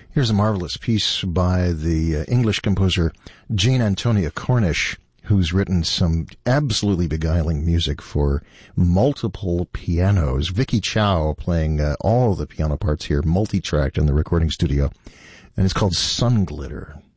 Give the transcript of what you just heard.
Here's a marvelous piece by the English composer Jean Antonia Cornish, who's written some absolutely beguiling music for multiple pianos. Vicky Chow playing all the piano parts here, multi-tracked in the recording studio. And it's called Sun Glitter.